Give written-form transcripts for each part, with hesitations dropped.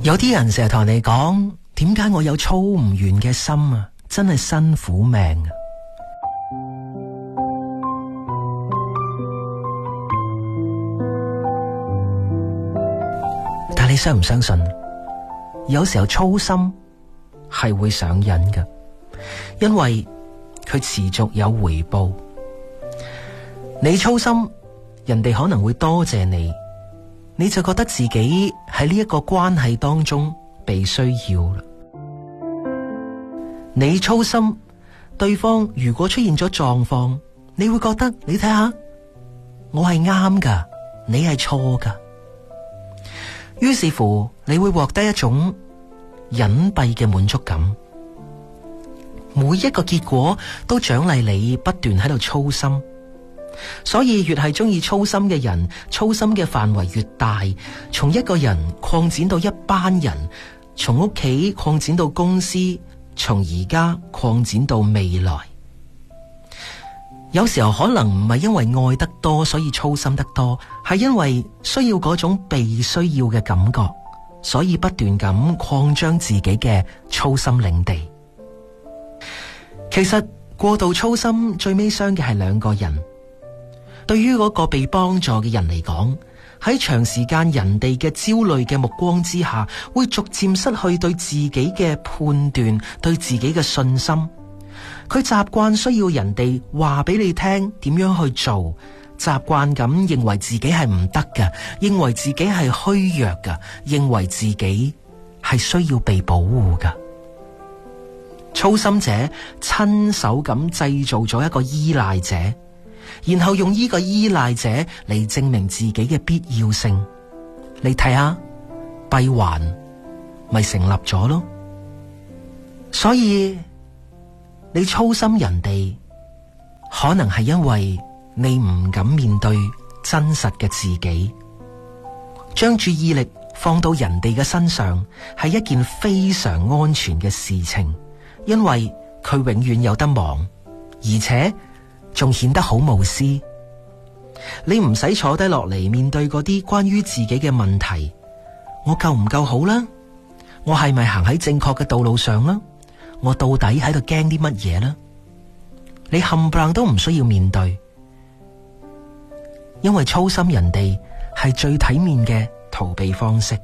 有啲人成日同你講，點解我有操唔完嘅心啊？真係辛苦命啊！但你相唔相信？有時候操心係會上癮㗎，因為佢持續有回報。你操心，人哋可能會多謝你，你就覺得自己喺呢一個關係當中被需要啦。你操心，對方如果出現咗狀況，你會覺得你睇下，我係啱㗎，你係錯㗎。於是乎，你會獲得一種隱蔽嘅滿足感。每一個結果都獎勵你不斷喺度操心。所以越係中意操心嘅人，操心嘅範圍越大，從一個人擴展到一班人，從屋企擴展到公司，從而家擴展到未來。有時候可能唔係因為愛得多所以操心得多，係因為需要嗰種被需要嘅感覺，所以不斷咁擴張自己嘅操心領地。其實過度操心最尾傷嘅係兩個人。對於嗰個被幫助嘅人嚟講，喺長時間人哋嘅焦慮嘅目光之下，會逐漸失去對自己嘅判斷，對自己嘅信心。佢習慣需要人哋話俾你聽點樣去做，習慣咁認為自己係唔得嘅，認為自己係虛弱嘅，認為自己係需要被保護嘅。操心者親手咁製造咗一個依賴者，然後用呢個依賴者嚟證明自己嘅必要性。你睇下，閉環咪成立咗咯。所以你操心人哋，可能係因為你唔敢面對真實嘅自己。將注意力放到人哋嘅身上，係一件非常安全嘅事情，因為佢永遠有得忙，而且仲顯得好無私。你唔使坐低落嚟面對嗰啲關於自己嘅問題，我夠唔夠好啦？我係咪行喺正確嘅道路上啦？我到底喺度驚啲乜嘢呢？你冚唪唥都唔需要面對，因為操心人哋係最體面嘅逃避方式。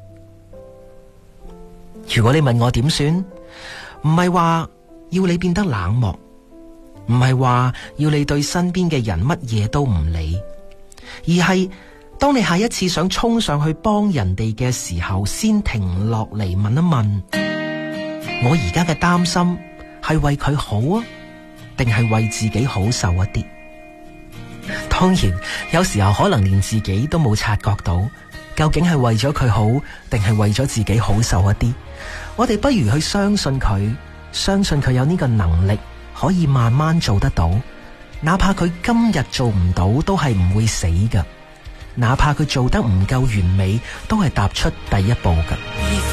如果你問我點算，唔係話要你變得冷漠，唔係話要你對身邊嘅人乜嘢都唔理，而係當你下一次想衝上去幫人哋嘅時候，先停落嚟問一問，我而家嘅擔心係為佢好啊，定係為自己好受一啲？當然，有時候可能連自己都冇察覺到，究竟係為咗佢好，定係為咗自己好受一啲？我哋不如去相信佢，相信佢有呢個能力，可以慢慢做得到。哪怕佢今日做唔到，都係唔會死㗎。哪怕佢做得唔夠完美，都係踏出第一步㗎。